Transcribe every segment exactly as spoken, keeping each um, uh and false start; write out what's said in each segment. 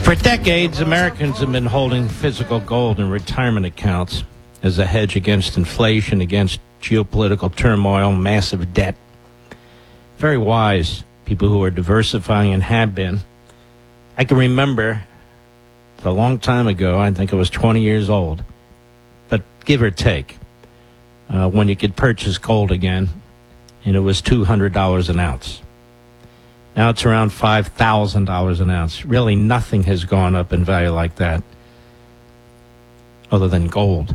For decades, Americans have been holding physical gold in retirement accounts as a hedge against inflation, against geopolitical turmoil, massive debt. Very wise people who are diversifying and have been. I can remember a long time ago, I think I was twenty years old, but give or take, uh, when you could purchase gold again, and it was two hundred dollars an ounce. Now it's around five thousand dollars an ounce. Really nothing has gone up in value like that other than gold.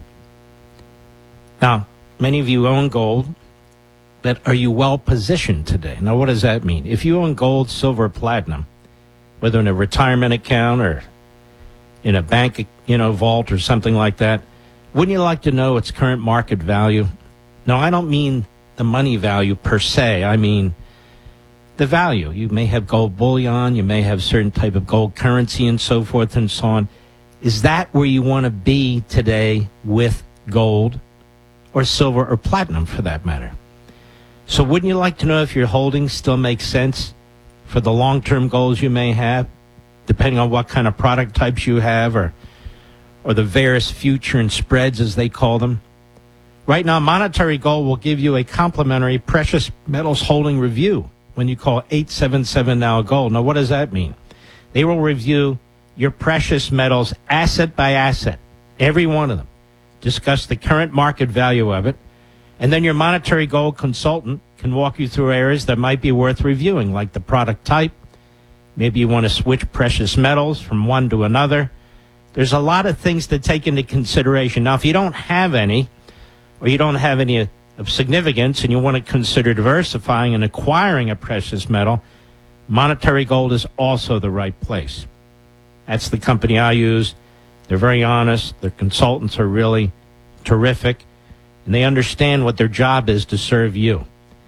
Now, many of you own gold, but are you well positioned today? Now, what does that mean? If you own gold, silver, platinum, whether in a retirement account or in a bank, you know, vault or something like that, wouldn't you like to know its current market value? No, I don't mean the money value per se. I mean the value. You may have gold bullion, you may have certain type of gold currency and so forth and so on. Is that where you want to be today with gold or silver or platinum for that matter? So wouldn't you like to know if your holdings still make sense for the long-term goals you may have, depending on what kind of product types you have or or the various future and spreads as they call them? Right now, Monetary Gold will give you a complimentary precious metals holding review when you call eight seven seven now gold. Now, what does that mean? They will review your precious metals asset by asset, every one of them, discuss the current market value of it, and then your Monetary Gold consultant can walk you through areas that might be worth reviewing, like the product type. Maybe you want to switch precious metals from one to another. There's a lot of things to take into consideration. Now, if you don't have any, or you don't have any of significance, and you want to consider diversifying and acquiring a precious metal, Monetary Gold is also the right place. That's the company I use. They're very honest. Their consultants are really terrific, and they understand what their job is to serve you.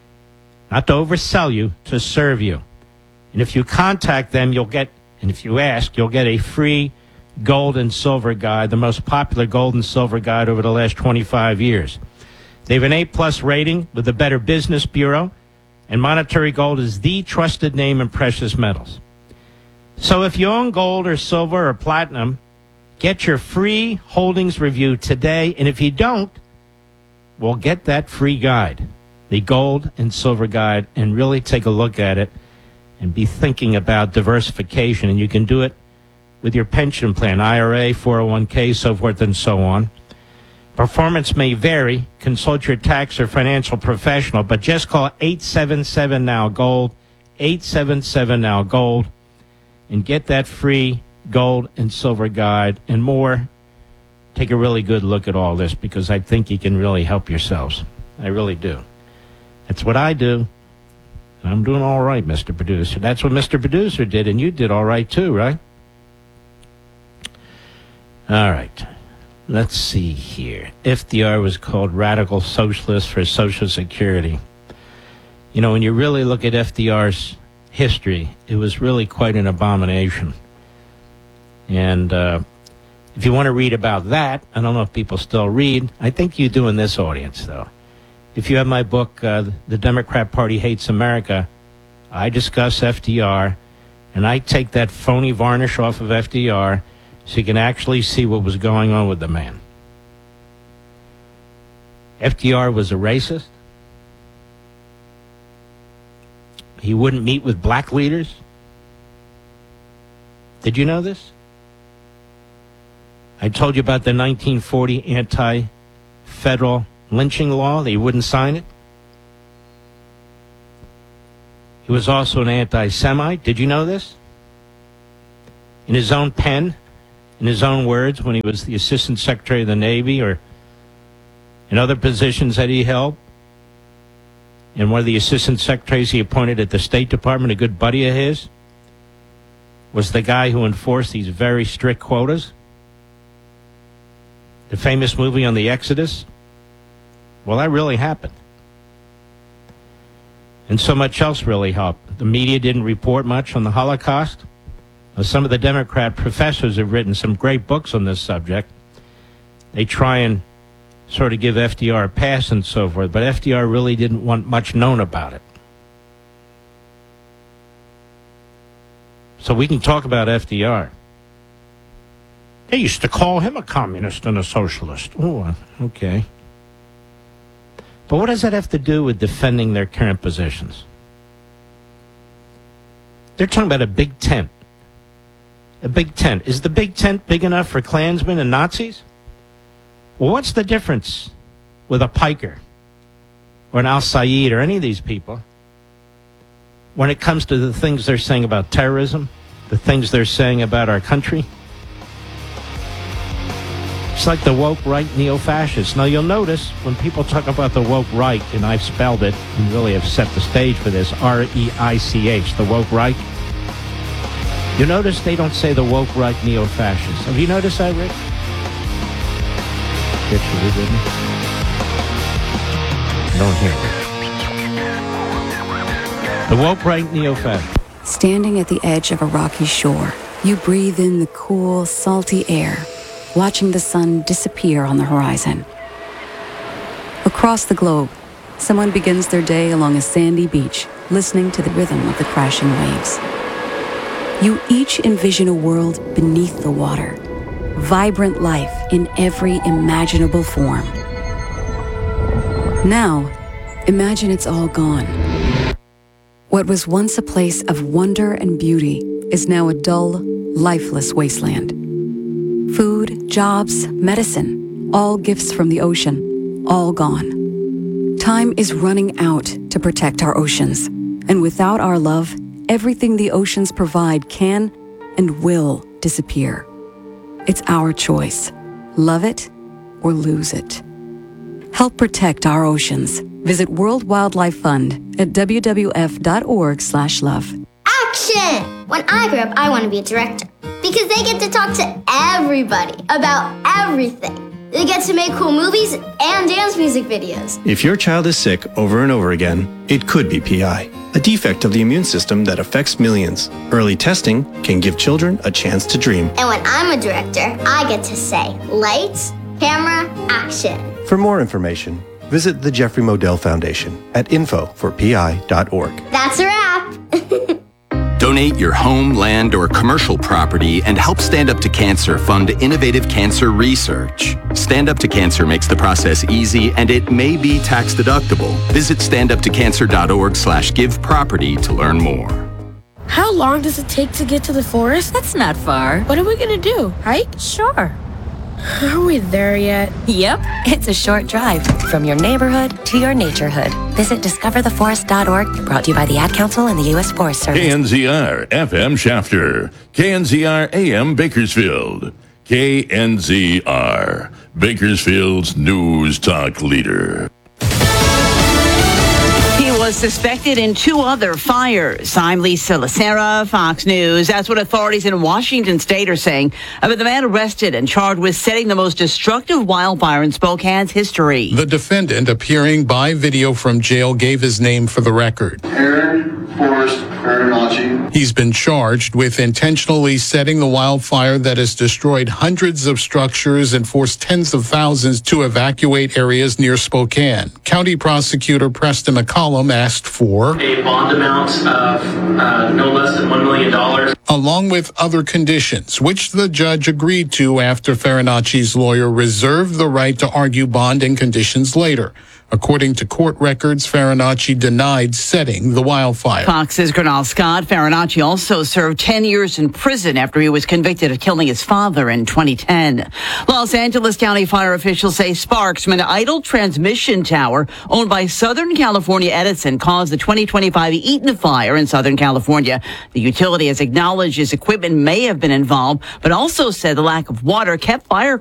Not to oversell you, to serve you. And if you contact them, you'll get, and if you ask, you'll get a free gold and silver guide, the most popular gold and silver guide over the last twenty-five years. They have an A plus rating with the Better Business Bureau, and Monetary Gold is the trusted name in precious metals. So if you own gold or silver or platinum, get your free holdings review today, and if you don't, well, get that free guide, the Gold and Silver Guide, and really take a look at it and be thinking about diversification. And you can do it with your pension plan, I R A, four oh one k, so forth and so on. Performance may vary. Consult your tax or financial professional, but just call eight seven seven now gold, eight seven seven now gold, and get that free gold and silver guide and more. Take a really good look at all this, because I think you can really help yourselves. I really do. That's what I do. And I'm doing all right, Mister Producer. That's what Mister Producer did, and you did all right too, right? All right. Let's see here. F D R was called radical socialist for Social Security. You know, when you really look at F D R's history, it was really quite an abomination. And uh, if you want to read about that, I don't know if people still read. I think you do in this audience, though. If you have my book, uh, The Democrat Party Hates America, I discuss F D R, and I take that phony varnish off of F D R so you can actually see what was going on with the man. F D R was a racist. He wouldn't meet with black leaders. Did you know this? I told you about the nineteen forty anti-federal lynching law. They wouldn't sign it. He was also an anti-Semite. Did you know this? In his own pen, in his own words, when he was the Assistant Secretary of the Navy or in other positions that he held, and one of the Assistant Secretaries he appointed at the State Department, a good buddy of his, was the guy who enforced these very strict quotas. The famous movie on the Exodus. Well, that really happened. And so much else really helped. The media didn't report much on the Holocaust. Now, some of the Democrat professors have written some great books on this subject. They try and sort of give F D R a pass and so forth, but F D R really didn't want much known about it. So we can talk about F D R. They used to call him a communist and a socialist. Oh, okay. But what does that have to do with defending their current positions? They're talking about a big tent. A big tent. Is the big tent big enough for Klansmen and Nazis? Well, what's the difference with a Piker or an Al-Sayed or any of these people when it comes to the things they're saying about terrorism, the things they're saying about our country? It's like the woke right neo-fascists. Now, you'll notice when people talk about the woke right, and I've spelled it and really have set the stage for this, R E I C H, the woke right. You notice they don't say the woke right neo-fascists. Have you noticed that, Rick? Literally, didn't you? Don't hear it. The woke right neo-fascists. Standing at the edge of a rocky shore, you breathe in the cool, salty air, watching the sun disappear on the horizon. Across the globe, someone begins their day along a sandy beach, listening to the rhythm of the crashing waves. You each envision a world beneath the water, vibrant life in every imaginable form. Now, imagine it's all gone. What was once a place of wonder and beauty is now a dull, lifeless wasteland. Food, jobs, medicine, all gifts from the ocean, all gone. Time is running out to protect our oceans, and without our love, everything the oceans provide can and will disappear. It's our choice. Love it or lose it. Help protect our oceans. Visit World Wildlife Fund at w w f dot org slash love. Action! When I grow up, I want to be a director because they get to talk to everybody about everything. They get to make cool movies and dance music videos. If your child is sick over and over again, it could be P I, a defect of the immune system that affects millions. Early testing can give children a chance to dream. And when I'm a director, I get to say, lights, camera, action. For more information, visit the Jeffrey Modell Foundation at info for p i dot org. That's a wrap. Donate your home, land, or commercial property and help Stand Up to Cancer fund innovative cancer research. Stand Up to Cancer makes the process easy and it may be tax deductible. Visit stand up to cancer dot org slash give property to learn more. How long does it take to get to the forest? That's not far. What are we gonna do? Hike? Sure. Are we there yet? Yep. It's a short drive from your neighborhood to your naturehood. Visit discover the forest dot org, brought to you by the Ad Council and the U S Forest Service. K N Z R F M Shafter, K N Z R A M Bakersfield, K N Z R, Bakersfield's news talk leader. Was suspected in two other fires. I'm Lisa Lacera, Fox News. That's what authorities in Washington state are saying about the man arrested and charged with setting the most destructive wildfire in Spokane's history. The defendant, appearing by video from jail, gave his name for the record. Aaron Forrest Farinacci. He's been charged with intentionally setting the wildfire that has destroyed hundreds of structures and forced tens of thousands to evacuate areas near Spokane. County Prosecutor Preston McCollum asked for a bond amount of uh, no less than one million dollars. Along with other conditions, which the judge agreed to after Farinacci's lawyer reserved the right to argue bond and conditions later. According to court records, Farinacci denied setting the wildfire. Fox's Gernal Scott. Farinacci also served ten years in prison after he was convicted of killing his father in twenty ten. Los Angeles County fire officials say sparks from an idle transmission tower owned by Southern California Edison caused the twenty twenty-five Eaton fire in Southern California. The utility has acknowledged its equipment may have been involved, but also said the lack of water kept fire